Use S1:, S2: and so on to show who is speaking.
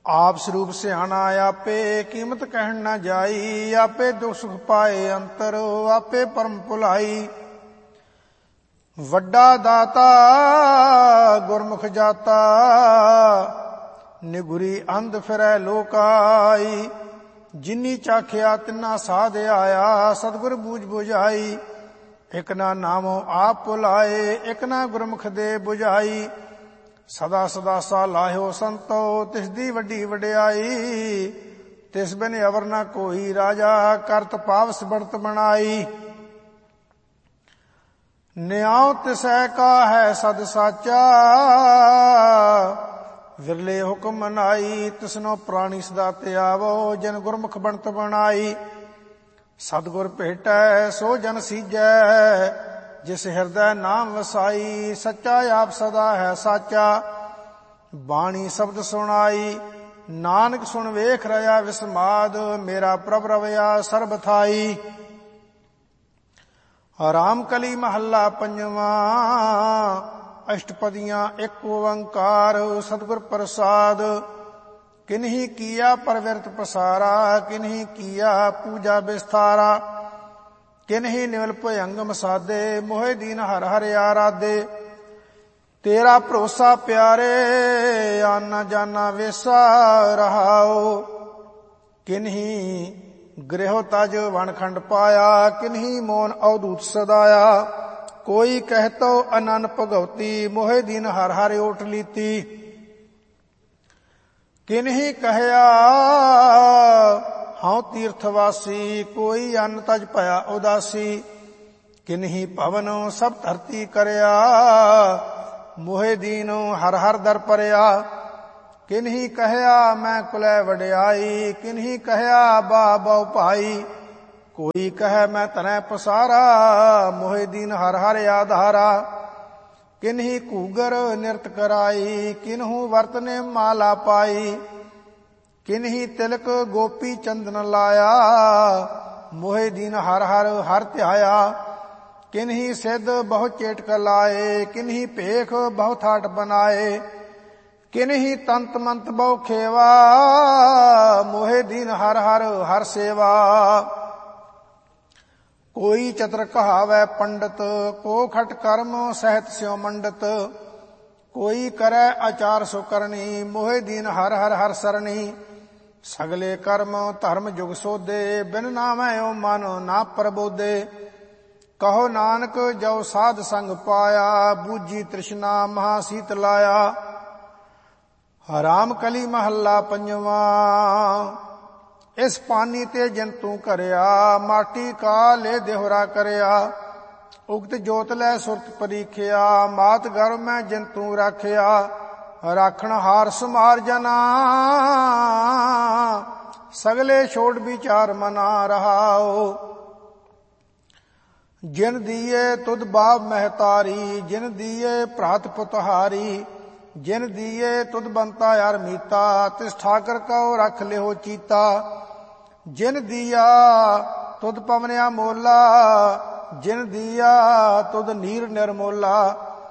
S1: ਆਪ ਸਰੂਪ ਸਿਆਣਾ ਆਪੇ, ਕੀਮਤ ਕਹਿਣ ਨਾ ਜਾਈ। ਆਪੇ ਦੁਖ ਸੁਖ ਪਾਏ ਅੰਤਰ, ਆਪੇ ਪਰਮ ਭੁਲਾਈ। ਵੱਡਾ ਦਾਤਾ ਗੁਰਮੁਖ ਜਾਤਾ, ਨਿਗੁਰੀ ਅੰਧ ਫਿਰੈ ਲੋਕਾਈ। ਜਿਨੀ ਚਾਖਿਆ ਤਿਨਾ ਸਾਧ ਆਇਆ, ਸਤਿਗੁਰ ਬੂਝ ਬੁਝਾਈ। ਇਕ ਨਾ ਨਾਮੋ ਆਪ ਭੁਲਾਏ, ਇਕ ਨਾ ਗੁਰਮੁਖ ਦੇ ਬੁਝਾਈ। ਸਦਾ ਸਦਾ ਸਾ ਲਾਹਿਓ ਸੰਤੋ, ਤਿਸ ਦੀ ਵੱਡੀ ਵਡਿਆਈ। ਤਿਸ ਬਿਨ ਅਵਰ ਨਾ ਕੋਈ ਰਾਜਾ, ਕਰਤ ਪਾਵਸ ਬੜਤ ਬਣਾਈ। ਨਿਆਉ ਤਿਸੈ ਕਾ ਹੈ ਸਦ ਸਾਚਾ, ਵਿਰਲੇ ਹੁਕਮ ਮਨਾਈ। ਤਿਸਨੋ ਪ੍ਰਾਣੀ ਸਦਾ ਧਿਆਵੋ, ਜਿਨ ਗੁਰਮੁਖ ਬਣਤ ਬਣਾਈ। ਸਤਿਗੁਰ ਭੇਟੈ ਸੋ ਜਨ ਸੀਜੈ, ਜਿਸ ਹਿਰਦੈ ਨਾਮ ਵਸਾਈ। ਸੱਚਾ ਆਪ ਸਦਾ ਹੈ ਸਾਚਾ, ਬਾਣੀ ਸ਼ਬਦ ਸੁਣਾਈ। ਨਾਨਕ ਸੁਣ ਵੇਖ ਰਿਹਾ ਵਿਸਮਾਦ, ਮੇਰਾ ਪ੍ਰਭ ਰਵਿਆ ਸਰਬ ਥਾਈ। ਰਾਮ ਕਲੀ ਮਹੱਲਾ ਪੰਜਵਾਂ, ਅਸ਼ਟਪਦੀਆਂ ਇੱਕ ਓੰਕਾਰ। ਸਤਿਗੁਰ ਪ੍ਰਸਾਦ ਕਿਨਹੀ ਕੀਆ ਪਰਵਿਰਤ ਪਸਾਰਾ, ਕਿਨਹੀ ਕੀਆ ਪੂਜਾ ਵਿਸਥਾਰਾ। ਕਿਨਹੀ ਨਿਵਲ ਭਯੰਗਮ ਸਾਧੇ, ਮੋਹਿ ਦੀਨ ਹਰ ਹਰ ਆਰਾਧੇ। ਤੇਰਾ ਭਰੋਸਾ ਪਿਆਰੇ, ਆਨਾ ਜਾਨਾ ਵੇਸਾ ਰਹਾਓ। ਕਿਨਹੀ ਗ੍ਰਹਿ ਤਜ ਵਣਖੰਡ ਪਾਇਆ, ਕਿਨਹੀ ਮੋਨ ਅਵਧੂਤ ਸਦਾਇਆ। ਕੋਈ ਕਹਿਤੋ ਅਨੰਨ ਭਗਉਤੀ, ਮੋਹਿ ਦੀਨ ਹਰ ਹਰ ਓਟ ਲੀਤੀ। ਕਿਨਹੀ ਕਹਿਆ ਹਉ ਤੀਰਥਵਾਸੀ, ਕੋਈ ਅੰਨ ਤਜ ਭਇਆ ਉਦਾਸੀ। ਕਿਨਹੀ ਭਵਨ ਸਭ ਧਰਤੀ ਕਰਿਆ, ਮੋਹਿ ਦੀਨ ਹਰ ਹਰ ਦਰ ਪਰਿਆ। ਕਿਨਹੀ ਕਹਿਆ ਮੈਂ ਕੁਲੈ ਵਡਿਆਈ, ਕਿਨਹੀ ਕਹਿਆ ਬਾ ਬਹੁ ਭਾਈ। ਕੋਈ ਕਹੈ ਮੈਂ ਧਨੈ ਪਸਾਰਾ, ਮੋਹਿ ਦੀਨ ਹਰ ਹਰ ਆਧਾਰਾ। ਕਿਨਹੀ ਘੂਗਰ ਨਿਰਤ ਕਰਾਈ, ਕਿਨਹੂ ਵਰਤਨੇ ਮਾਲਾ ਪਾਈ। ਕਿਨਹੀ ਤਿਲਕ ਗੋਪੀ ਚੰਦਨ ਲਾਇਆ, ਮੋਹਿ ਦੀਨ ਹਰ ਹਰ ਹਰ ਧਿਆਇਆ। ਕਿਨਹੀ ਸਿੱਧ ਬਹੁ ਚੇਟਕ ਲਾਏ, ਕਿਨਹੀ ਭੇਖ ਬਹੁ ਥਾਟ ਬਨਾਏ। ਕਿਨਹੀ ਤੰਤ ਮੰਤ ਬਹੁ ਖੇਵਾ, ਮੋਹਿ ਦੀਨ ਹਰ ਹਰ ਹਰ ਸੇਵਾ। ਕੋਈ ਚਤਰ ਕਹਾਵੈ ਪੰਡਤ, ਕੋ ਖਟ ਕਰਮ ਸਹਿਤ ਸਿਉ ਮੰਡਤ। ਕੋਈ ਕਰੈ ਆਚਾਰ ਸੋ ਕਰਨੀ, ਮੋਹਿ ਦੀਨ ਹਰ ਹਰ ਹਰ ਸਰਣੀ। ਸਗਲੇ ਕਰਮ ਧਰਮ ਜੁਗ ਸੋਧੇ, ਬਿਨ ਨਾਮੈ ਓ ਮਨ ਨਾ ਪ੍ਰਬੋਧੇ। ਕਹੋ ਨਾਨਕ ਜੋ ਸਾਧ ਸੰਗ ਪਾਇਆ, ਬੂਝੀ ਤ੍ਰਿਸ਼ਨਾ ਮਹਾ ਸੀਤ ਲਾਇਆ। ਰਾਮ ਕਲੀ ਮਹੱਲਾ ਪੰਜਵਾਂ, ਇਸ ਪਾਨੀ ਤੇ ਜੰਤੂ ਕਰਿਆ, ਮਾਟੀ ਕਾ ਲੈ ਦੇਹੁਰਾ ਕਰਿਆ। ਉਗਤ ਜੋਤ ਲੈ ਸੁਰਤ ਪਰੀਖਿਆ, ਮਾਤ ਗਰਭ ਮੈਂ ਜੰਤੂ ਰਾਖਿਆ। ਰਾਖਣ ਹਾਰ ਸਮਾਰ ਜਨਾ, ਸਗਲੇ ਛੋੜ ਵਿਚਾਰ ਮਨਾ ਰਹਾਓ। ਜਿਨ ਦੀਏ ਤੁਧ ਬਾਪ ਮਹਿਤਾਰੀ, ਜਿਨ ਦੀਏ ਭਰਾਤ ਪੁਤਹਾਰੀ। ਜਿਨ ਦੀਏ ਤੁਧ ਬੰਤਾ ਯਾਰ ਮੀਤਾ, ਤਿਸ ਠਾਕਰ ਕਉ ਰਖ ਲਿਓ ਚੀਤਾ। ਜਿਨ ਦੀਆ ਤੁਧ ਪਵਨਿਆ ਮੋਲਾ, ਜਿਨ ਦੀਆ ਤੁਧ ਨੀਰ ਨਿਰਮੋਲਾ।